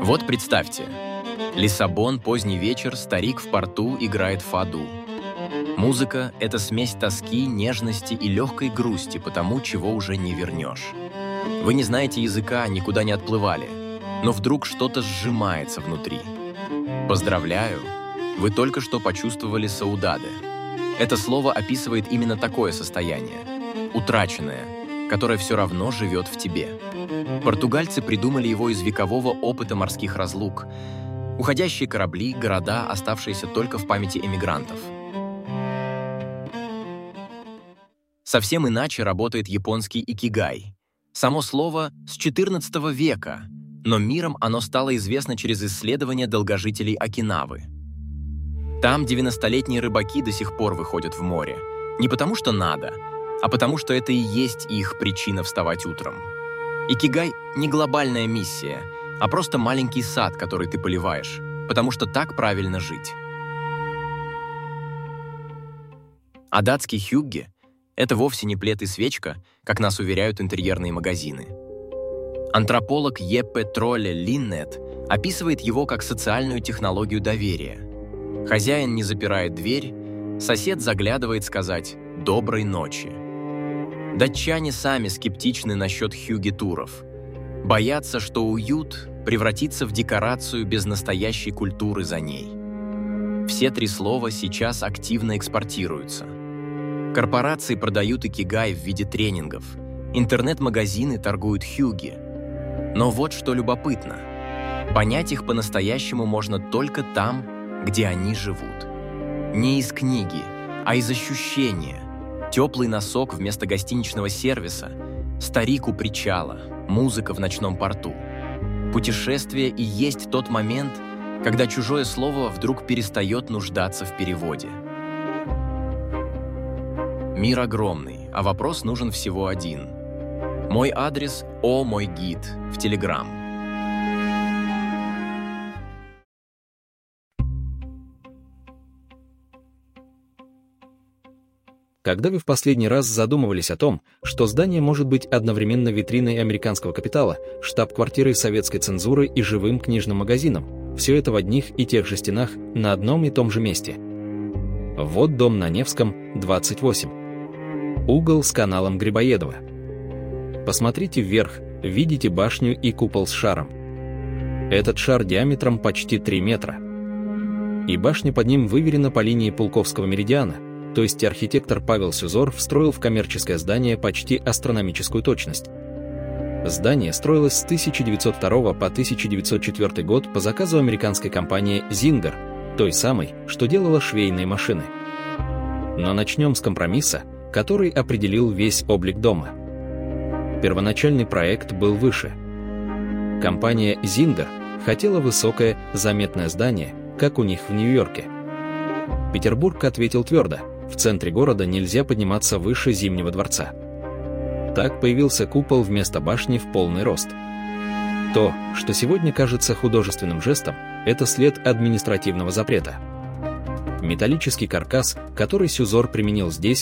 Вот представьте, Лиссабон, поздний вечер, старик в порту играет фаду. Музыка — это смесь тоски, нежности и легкой грусти по тому, чего уже не вернешь. Вы не знаете языка, никуда не отплывали, но вдруг что-то сжимается внутри. Поздравляю, вы только что почувствовали саудаде. Это слово описывает именно такое состояние, утраченное, которое все равно живет в тебе. Португальцы придумали его из векового опыта морских разлук, уходящие корабли, города, оставшиеся только в памяти эмигрантов. Совсем иначе работает японский икигай. Само слово с XIV века, но миром оно стало известно через исследования долгожителей Окинавы. Там 90-летние рыбаки до сих пор выходят в море. Не потому что надо, а потому что это и есть их причина вставать утром. Икигай — не глобальная миссия, а просто маленький сад, который ты поливаешь, потому что так правильно жить. А датский хюгге — это вовсе не плед и свечка, как нас уверяют интерьерные магазины. Антрополог Еппе Тролле Линнет описывает его как социальную технологию доверия. Хозяин не запирает дверь, сосед заглядывает сказать «доброй ночи». Датчане сами скептичны насчет хюгге-туров. Боятся, что уют превратится в декорацию без настоящей культуры за ней. Все три слова сейчас активно экспортируются. Корпорации продают икигай в виде тренингов, интернет-магазины торгуют хюгге. Но вот что любопытно. Понять их по-настоящему можно только там, где они живут. Не из книги, а из ощущения. Теплый носок вместо гостиничного сервиса, старик у причала, музыка в ночном порту. Путешествие и есть тот момент, когда чужое слово вдруг перестает нуждаться в переводе. Мир огромный, а вопрос нужен всего один. Мой адрес «О, мой гид» в Telegram. Когда вы в последний раз задумывались о том, что здание может быть одновременно витриной американского капитала, штаб-квартирой советской цензуры и живым книжным магазином, все это в одних и тех же стенах на одном и том же месте? Вот дом на Невском, 28. Угол с каналом Грибоедова. Посмотрите вверх, видите башню и купол с шаром. Этот шар диаметром почти 3 метра. И башня под ним выверена по линии Пулковского меридиана, то есть архитектор Павел Сюзор встроил в коммерческое здание почти астрономическую точность. Здание строилось с 1902 по 1904 год по заказу американской компании Зингер, той самой, что делала швейные машины. Но начнем с компромисса, который определил весь облик дома. Первоначальный проект был выше. Компания Зингер хотела высокое, заметное здание, как у них в Нью-Йорке. Петербург ответил твердо: в центре города нельзя подниматься выше Зимнего дворца. Так появился купол вместо башни в полный рост. То, что сегодня кажется художественным жестом, это след административного запрета. Металлический каркас, который Сюзор применил здесь,